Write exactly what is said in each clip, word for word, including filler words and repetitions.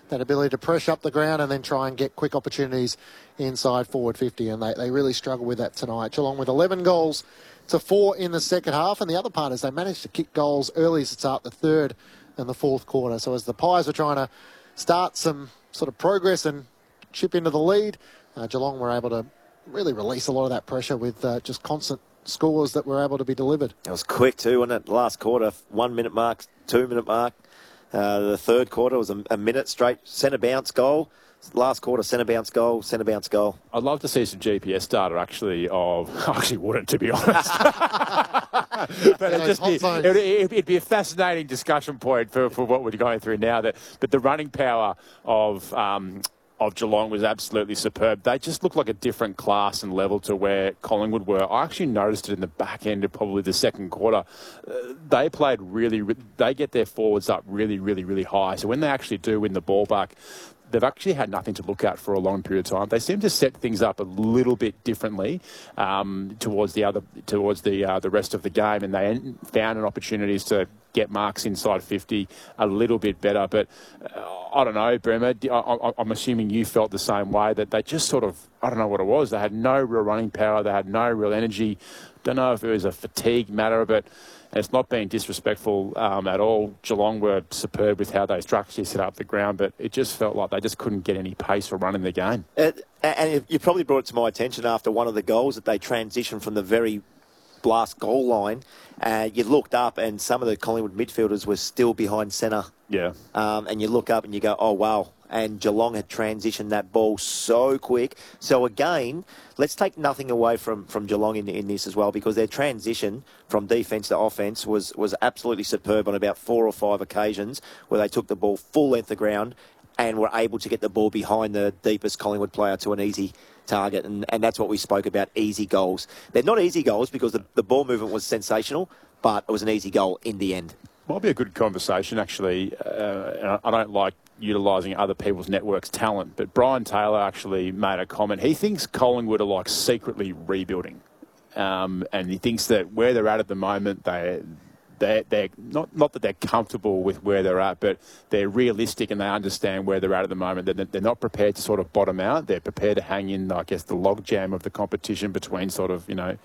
that ability to pressure up the ground and then try and get quick opportunities inside forward fifty. And they, they really struggle with that tonight. Geelong with eleven goals to four in the second half. And the other part is they managed to kick goals early to start the third and the fourth quarter. So as the Pies were trying to start some sort of progress and chip into the lead, uh, Geelong were able to really release a lot of that pressure with uh, just constant scores that were able to be delivered. It was quick too, wasn't it? Last quarter, one minute mark, two minute mark. Uh, the third quarter was a, a minute straight centre bounce goal. Last quarter, centre bounce goal, centre bounce goal. I'd love to see some G P S data actually of, I actually wouldn't, to be honest. But it'd, just be, it'd, it'd be a fascinating discussion point for, for what we're going through now. That, but the running power of um, of Geelong was absolutely superb. They just looked like a different class and level to where Collingwood were. I actually noticed it in the back end of probably the second quarter. Uh, they played really, they get their forwards up really, really, really high. So when they actually do win the ball back, they've actually had nothing to look at for a long period of time. They seem to set things up a little bit differently um, towards the other, towards the uh, the rest of the game, and they found an opportunities to get marks inside fifty a little bit better. But uh, I don't know, Bremer, I, I'm assuming you felt the same way, that they just sort of, I don't know what it was. They had no real running power. They had no real energy. Don't know if it was a fatigue matter, but it's not being disrespectful um, at all. Geelong were superb with how they structurally set up the ground, but it just felt like they just couldn't get any pace or run in the game. Uh, and you probably brought it to my attention after one of the goals that they transitioned from the very last goal line. Uh, you looked up and some of the Collingwood midfielders were still behind centre. Yeah. Um, and you look up and you go, oh, wow. And Geelong had transitioned that ball so quick. So, again, let's take nothing away from, from Geelong in, in this as well, because their transition from defence to offence was, was absolutely superb on about four or five occasions where they took the ball full length of ground and were able to get the ball behind the deepest Collingwood player to an easy target. And, and that's what we spoke about, easy goals. They're not easy goals because the, the ball movement was sensational, but it was an easy goal in the end. Might be a good conversation, actually. Uh, I don't like utilising other people's networks' talent, but Brian Taylor actually made a comment. He thinks Collingwood are like secretly rebuilding, um, and he thinks that where they're at at the moment, they they they're not not that they're comfortable with where they're at, but they're realistic and they understand where they're at at the moment. They're, they're not prepared to sort of bottom out. They're prepared to hang in, I guess, the logjam of the competition between sort of, you know,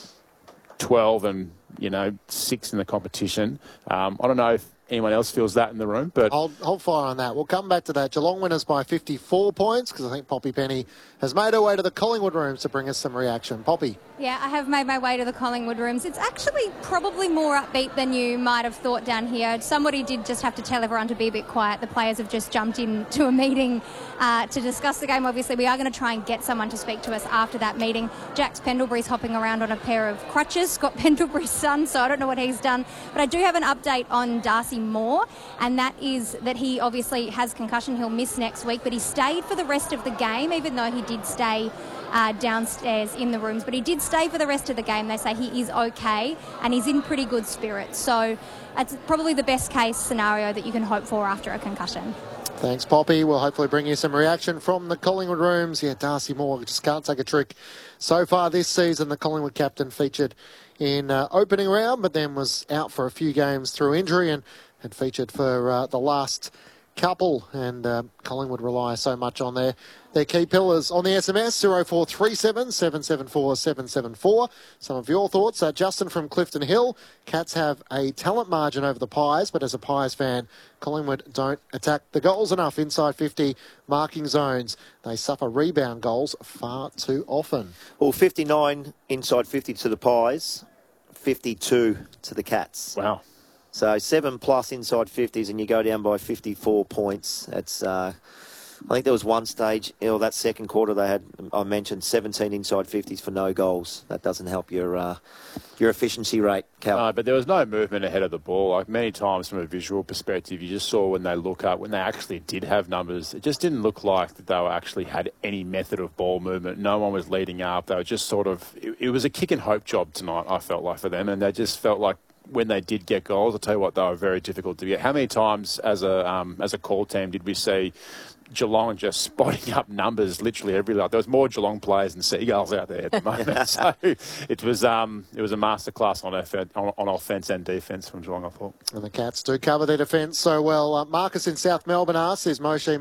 twelve and, you know, six in the competition. Um, I don't know if anyone else feels that in the room, but hold, hold fire on that. We'll come back to that. Geelong winners by fifty-four points, because I think Poppy Penny has made her way to the Collingwood rooms to bring us some reaction. Poppy. Yeah, I have made my way to the Collingwood rooms. It's actually probably more upbeat than you might have thought down here. Somebody did just have to tell everyone to be a bit quiet. The players have just jumped into a meeting uh, to discuss the game. Obviously, we are going to try and get someone to speak to us after that meeting. Jax Pendlebury's hopping around on a pair of crutches, Scott Pendlebury's son, so I don't know what he's done. But I do have an update on Darcy Moore, and that is that he obviously has concussion. He'll miss next week, but he stayed for the rest of the game, even though he did stay uh, downstairs in the rooms. But he did stay for the rest of the game. They say he is okay, and he's in pretty good spirits. So it's probably the best case scenario that you can hope for after a concussion. Thanks, Poppy. We'll hopefully bring you some reaction from the Collingwood rooms. Yeah, Darcy Moore just can't take a trick. So far this season, the Collingwood captain featured in uh, opening round, but then was out for a few games through injury and had featured for uh, the last couple, and uh, Collingwood rely so much on their, their key pillars. On the S M S, zero four three seven, seven seven four, seven seven four. Some of your thoughts. Uh, Justin from Clifton Hill. Cats have a talent margin over the Pies, but as a Pies fan, Collingwood don't attack the goals enough inside fifty marking zones. They suffer rebound goals far too often. Well, fifty-nine inside fifty to the Pies, fifty-two to the Cats. Wow. So seven plus inside fifties, and you go down by fifty-four points. That's, uh, I think there was one stage, you know, that second quarter they had, I mentioned, seventeen inside fifties for no goals. That doesn't help your uh, your efficiency rate, Cal. No, but there was no movement ahead of the ball. Like many times from a visual perspective, you just saw when they look up, when they actually did have numbers, it just didn't look like that they were actually had any method of ball movement. No one was leading up. They were just sort of, it, it was a kick and hope job tonight, I felt like, for them, and they just felt like when they did get goals, I'll tell you what, they were very difficult to get. How many times as a um, as a call team did we see Geelong just spotting up numbers literally every like there was more Geelong players than Seagulls out there at the moment. So it was um it was a masterclass on, on on offence and defence from Geelong, I thought. And the Cats do cover their defence so well. Uh, Marcus in South Melbourne asks, is Moshe